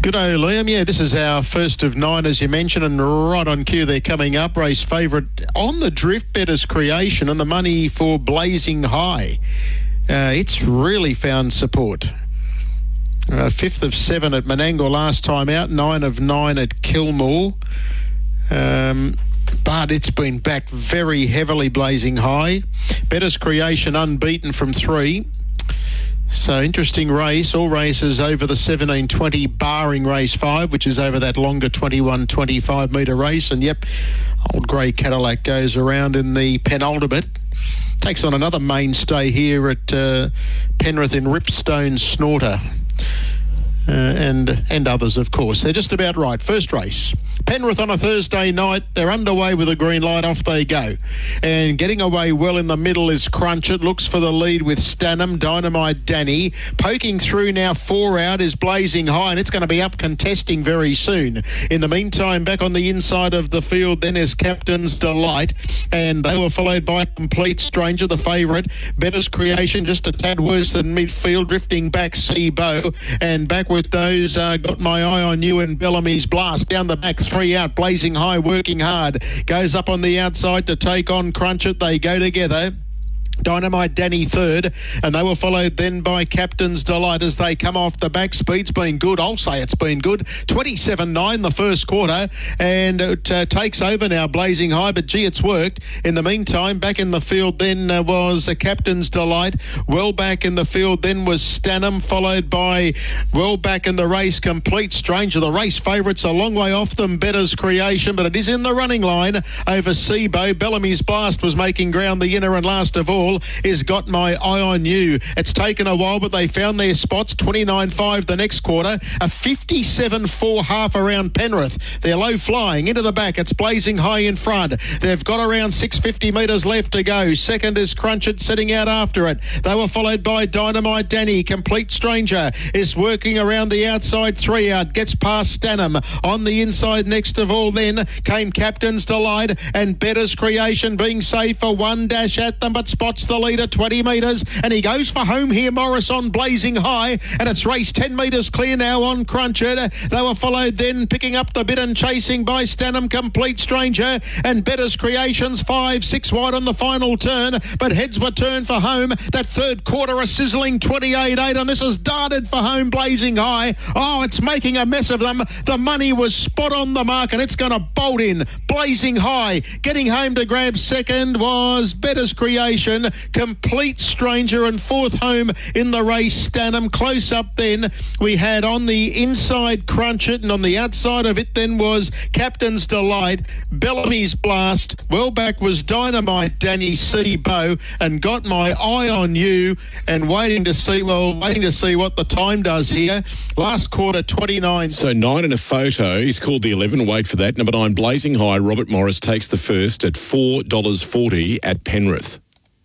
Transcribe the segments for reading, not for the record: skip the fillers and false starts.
Good day, Liam. Yeah, this is our first of 9, as you mentioned, and right on cue they're coming up. Race favourite on the drift, Bettor's Creation, and the money for Blazing High. It's really found support. 5th of 7 at Menangle last time out, 9 of 9 at Kilmore. But it's been backed very heavily, Blazing High. Bettor's Creation unbeaten from 3. So, interesting race. All races over the 17.20, barring race 5, which is over that longer 21-25 metre race. And, yep, old grey Cadillac goes around in the penultimate. Takes on another mainstay here at Penrith in Ripstone Snorter. And others, of course. They're just about right. First race. Penrith on a Thursday night. They're underway with a green light. Off they go. And getting away well in the middle is Crunch It. Looks for the lead with Stanham. Dynamite Danny. Poking through now 4 out is Blazing High, and it's going to be up contesting very soon. In the meantime, back on the inside of the field then is Captain's Delight. And they were followed by Complete Stranger, the favourite. Bettor's Creation just a tad worse than midfield. Drifting back Seabo. And back with those, Got My Eye on You and Bellamy's Blast. Down the back, 3 out. Blazing High working hard. Goes up on the outside to take on Crunch It. They go together. Dynamite Danny third, and they were followed then by Captain's Delight as they come off the back. Speed's been good. I'll say it's been good. 27.9 the first quarter, and it takes over now, Blazing High, but gee, it's worked. In the meantime, back in the field then was Captain's Delight. Well back in the field then was Stanham, followed by well back in the race, Complete Stranger. The race favourites a long way off them, Bettor's Creation, but it is in the running line over Seabo. Bellamy's Blast was making ground the inner, and last of all is Got My Eye on You. It's taken a while, but they found their spots. 29.5 the next quarter. A 57.4 half around Penrith. They're low flying into the back. It's Blazing High in front. They've got around 650 metres left to go. Second is Crunch It setting out after it. They were followed by Dynamite Danny. Complete Stranger is working around the outside, 3 out. Gets past Stanham. On the inside next of all then came Captain's Delight, and Bettor's Creation being safe for 1 dash at them, but spots the leader 20 metres, and he goes for home here, Morris on Blazing High, and it's raced 10 metres clear now on Crunch It. They were followed then, picking up the bit and chasing by Stanham, Complete Stranger, and Bettor's Creations 5-6 wide on the final turn, but heads were turned for home. That third quarter a sizzling 28.8, and this is darted for home, Blazing High. Oh, it's making a mess of them. The money was spot on the mark, and it's going to bolt in. Blazing High getting home to grab second was Bettor's Creation. Complete Stranger, and fourth home in the race, Stanham. Close up then we had on the inside Crunch It, and on the outside of it then was Captain's Delight. Bellamy's Blast. Well back was Dynamite Danny, Seabo, and Got My Eye on You, and waiting to see what the time does here. Last quarter 29. So 9 in a photo. He's called the 11. Wait for that. Number 9, Blazing High. Robert Morris takes the first at $4.40 at Penrith.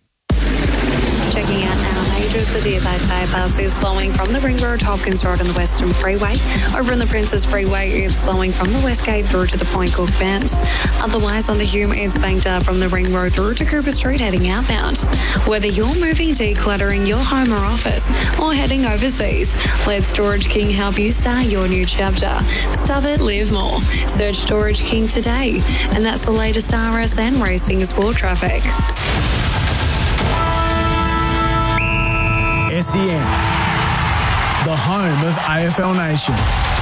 Checking out now, major city of bypass is slowing from the Ring Road, Hopkins Road and the Western Freeway. Over in the Princess Freeway, it's slowing from the West Gate through to the Point Cook Bend. Otherwise, on the Hume, it's banked up from the Ring Road through to Cooper Street heading outbound. Whether you're moving, decluttering your home or office, or heading overseas, let Storage King help you start your new chapter. Stub it, live more. Search Storage King today. And that's the latest RSN racing sport traffic. SEN, the home of AFL Nation.